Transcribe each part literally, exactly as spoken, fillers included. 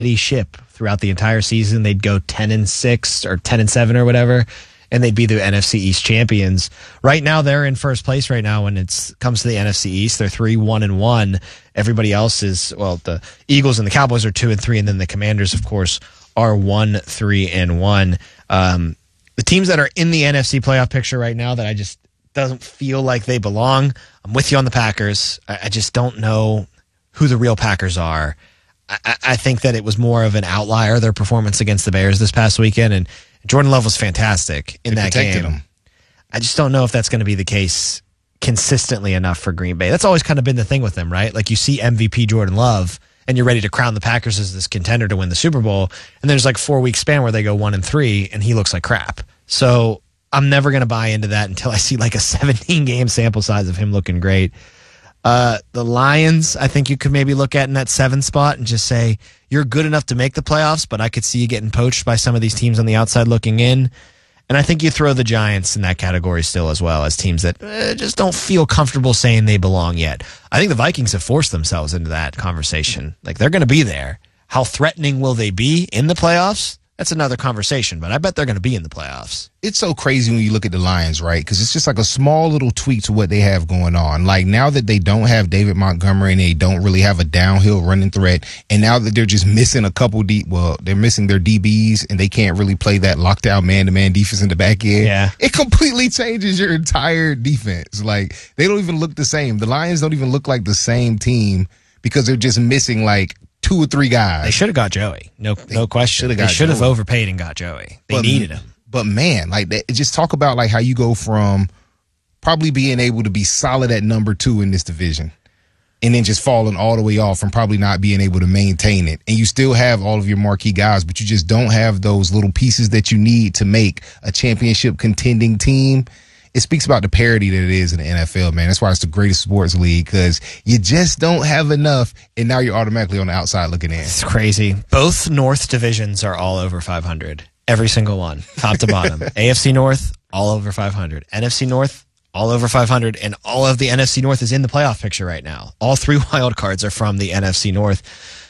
ship throughout the entire season. They'd go ten and six or ten and seven or whatever, and they'd be the N F C East champions. Right now, they're in first place right now when it comes to the N F C East. They're three, one, and one. Everybody else is, well, the Eagles and the Cowboys are two and three, and then the Commanders, of course, are one, three, and one. Um, the teams that are in the N F C playoff picture right now that I just doesn't feel like they belong, I'm with you on the Packers. I, I just don't know who the real Packers are. I, I think that it was more of an outlier, their performance against the Bears this past weekend, and Jordan Love was fantastic in they that game. Him. I just don't know if that's going to be the case consistently enough for Green Bay. That's always kind of been the thing with them, right? Like you see M V P Jordan Love, and you're ready to crown the Packers as this contender to win the Super Bowl, and there's like four week span where they go one and three, and he looks like crap. So I'm never going to buy into that until I see like a seventeen game sample size of him looking great. Uh, the Lions, I think you could maybe look at in that seven spot and just say, you're good enough to make the playoffs, but I could see you getting poached by some of these teams on the outside looking in. And I think you throw the Giants in that category still as well as teams that uh, just don't feel comfortable saying they belong yet. I think the Vikings have forced themselves into that conversation. Like they're going to be there. How threatening will they be in the playoffs? That's another conversation, but I bet they're going to be in the playoffs. It's so crazy when you look at the Lions, right? Because it's just like a small little tweak to what they have going on. Like now that they don't have David Montgomery and they don't really have a downhill running threat, and now that they're just missing a couple deep, well, they're missing their D Bs and they can't really play that lockdown man-to-man defense in the back end. Yeah. It completely changes your entire defense. Like they don't even look the same. The Lions don't even look like the same team because they're just missing like two or three guys. They should have got Joey. No, they no question. They should have overpaid and got Joey. They but, needed him. But man, like they, just talk about like how you go from probably being able to be solid at number two in this division, and then just falling all the way off and probably not being able to maintain it. And you still have all of your marquee guys, but you just don't have those little pieces that you need to make a championship contending team. It speaks about the parity that it is in the N F L, man. That's why it's the greatest sports league, because you just don't have enough, and now you're automatically on the outside looking in. It's crazy. Both North divisions are all over five hundred. Every single one, top to bottom. A F C North, all over five hundred. N F C North, all over five hundred. And all of the N F C North is in the playoff picture right now. All three wild cards are from the N F C North.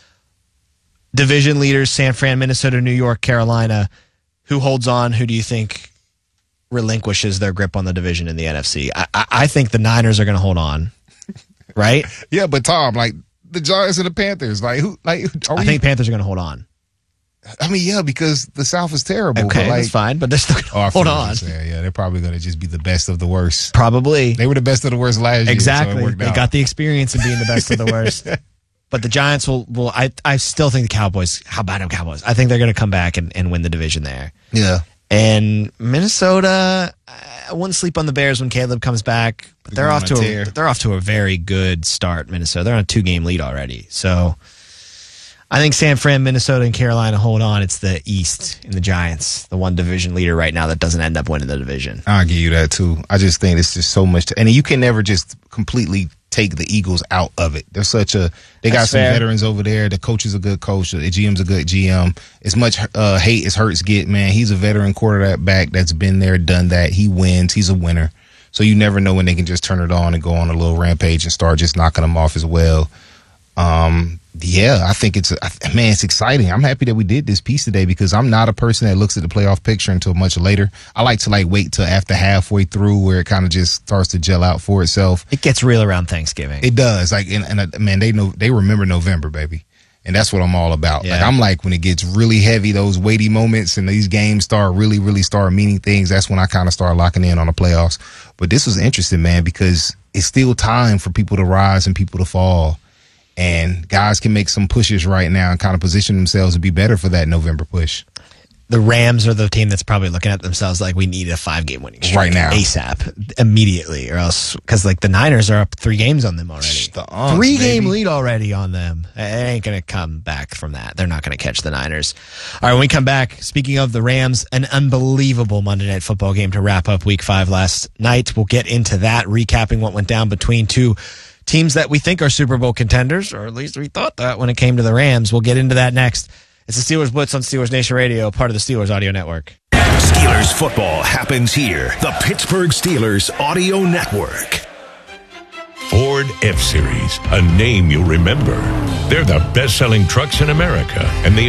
Division leaders, San Fran, Minnesota, New York, Carolina. Who holds on? Who do you think relinquishes their grip on the division in the N F C? I, I, I think the Niners are going to hold on, right? Yeah, but Tom, like the Giants and the Panthers, like who? Like are I we, think Panthers are going to hold on. I mean, yeah, because the South is terrible. Okay, but like, that's fine, but they're still going to oh, hold on. Yeah, yeah, they're probably going to just be the best of the worst. Probably. They were the best of the worst last exactly. year. Exactly. So they out. got the experience of being the best of the worst. But the Giants will, will I, I still think the Cowboys, how about them Cowboys? I think they're going to come back and, and win the division there. Yeah. And Minnesota, I wouldn't sleep on the Bears when Caleb comes back, but they're, they're off to a, they're off to a very good start. Minnesota, they're on a two game lead already. So I think San Fran, Minnesota, and Carolina hold on. It's the East and the Giants, the one division leader right now that doesn't end up winning the division. I'll give you that too. I just think it's just so much, to, and you can never just completely take the Eagles out of it. They're such a they got That's some fair. veterans over there. The coach is a good coach. The G M's a good G M. As much uh, hate as Hurts get, man, he's a veteran quarterback that's been there, done that. He wins. He's a winner. So you never know when they can just turn it on and go on a little rampage and start just knocking them off as well. Um, yeah, I think it's man, it's exciting. I'm happy that we did this piece today because I'm not a person that looks at the playoff picture until much later. I like to like wait till after halfway through where it kind of just starts to gel out for itself. It gets real around Thanksgiving. It does. Like, and, and uh, man, they know they remember November, baby, and that's what I'm all about. Yeah. Like, I'm like when it gets really heavy, those weighty moments, and these games start really, really start meaning things. That's when I kind of start locking in on the playoffs. But this was interesting, man, because it's still time for people to rise and people to fall. And guys can make some pushes right now and kind of position themselves to be better for that November push. The Rams are the team that's probably looking at themselves like we need a five-game winning streak right now, ASAP, immediately, or else because like the Niners are up three games on them already, the umps, three-game baby. lead already on them. It ain't gonna come back from that. They're not gonna catch the Niners. All right, when we come back, speaking of the Rams, an unbelievable Monday Night Football game to wrap up Week Five last night. We'll get into that, recapping what went down between two teams that we think are Super Bowl contenders, or at least we thought that when it came to the Rams. We'll get into that next. It's the Steelers Blitz on Steelers Nation Radio, part of the Steelers Audio Network. Steelers football happens here. The Pittsburgh Steelers Audio Network. Ford F-Series, a name you'll remember. They're the best-selling trucks in America, and they